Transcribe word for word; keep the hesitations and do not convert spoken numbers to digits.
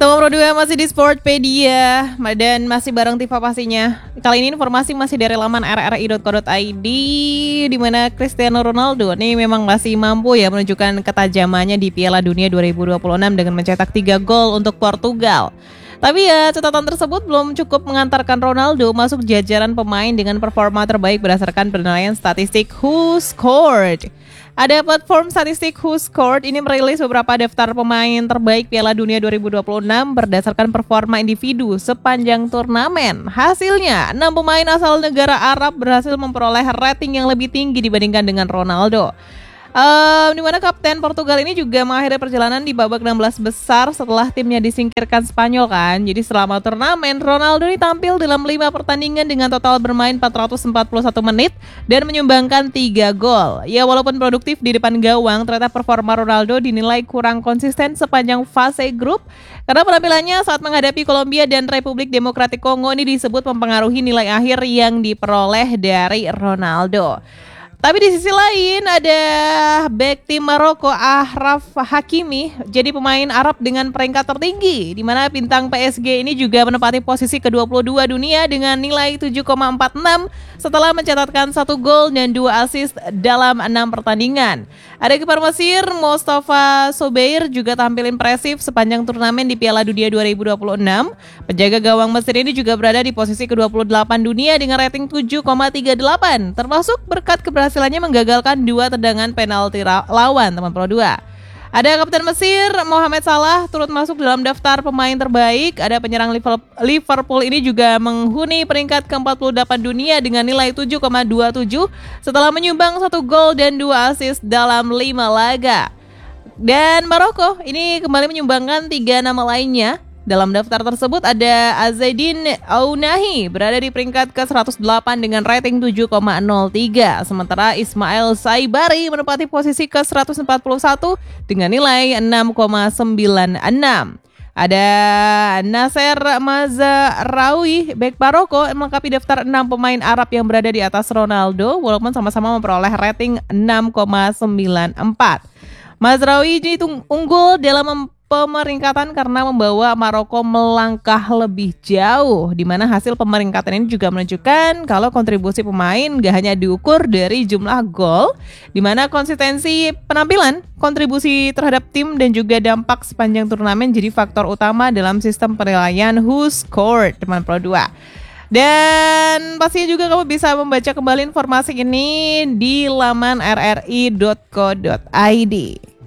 Teman Pro dua masih di Sportpedia dan masih bareng Tifa pastinya. Kali ini informasi masih dari laman r r i dot co dot i d, di mana Cristiano Ronaldo nih memang masih mampu ya menunjukkan ketajamannya di Piala Dunia dua ribu dua puluh enam dengan mencetak tiga gol untuk Portugal. Tapi ya catatan tersebut belum cukup mengantarkan Ronaldo masuk jajaran pemain dengan performa terbaik berdasarkan penilaian statistik WhoScored. Ada platform statistik WhoScored ini merilis beberapa daftar pemain terbaik Piala Dunia dua ribu dua puluh enam berdasarkan performa individu sepanjang turnamen. Hasilnya, enam pemain asal negara Arab berhasil memperoleh rating yang lebih tinggi dibandingkan dengan Ronaldo. Um, di mana kapten Portugal ini juga mengakhiri perjalanan di babak enam belas besar setelah timnya disingkirkan Spanyol kan. Jadi selama turnamen, Ronaldo ini tampil dalam lima pertandingan dengan total bermain empat ratus empat puluh satu menit dan menyumbangkan tiga gol. Ya walaupun produktif di depan gawang, ternyata performa Ronaldo dinilai kurang konsisten sepanjang fase grup karena penampilannya saat menghadapi Kolombia dan Republik Demokratik Kongo ini disebut mempengaruhi nilai akhir yang diperoleh dari Ronaldo. Tapi di sisi lain ada bek tim Maroko Achraf Hakimi jadi pemain Arab dengan peringkat tertinggi, di mana bintang P S G ini juga menempati posisi ke dua puluh dua dunia dengan nilai tujuh koma empat enam setelah mencatatkan satu gol dan dua assist dalam enam pertandingan. Ada kiper Mesir Mostafa Sobeir juga tampil impresif sepanjang turnamen di Piala Dunia dua ribu dua puluh enam. Penjaga gawang Mesir ini juga berada di posisi ke dua puluh delapan dunia dengan rating tujuh koma tiga delapan, termasuk berkat keberhasilannya menggagalkan dua tendangan penalti ra- lawan teman Pro dua. Ada kapten Mesir Mohamed Salah turut masuk dalam daftar pemain terbaik. Ada penyerang Liverpool ini juga menghuni peringkat ke empat puluh delapan dunia dengan nilai tujuh koma dua tujuh setelah menyumbang satu gol dan dua assist dalam lima laga. Dan Maroko ini kembali menyumbangkan tiga nama lainnya. Dalam daftar tersebut ada Azzedine Ounahi berada di peringkat ke seratus delapan dengan rating tujuh koma nol tiga. Sementara Ismail Saibari menempati posisi ke seratus empat puluh satu dengan nilai enam koma sembilan enam. Ada Nasser Mazraoui, bek Maroko, melengkapi daftar enam pemain Arab yang berada di atas Ronaldo walaupun sama-sama memperoleh rating enam koma sembilan empat. Mazraoui ini unggul dalam pemeringkatan karena membawa Maroko melangkah lebih jauh, di mana hasil pemeringkatan ini juga menunjukkan kalau kontribusi pemain gak hanya diukur dari jumlah gol, di mana konsistensi penampilan, kontribusi terhadap tim dan juga dampak sepanjang turnamen jadi faktor utama dalam sistem penilaian WhoScored teman Pro dua. Dan pastinya juga kamu bisa membaca kembali informasi ini di laman r r i dot co dot i d.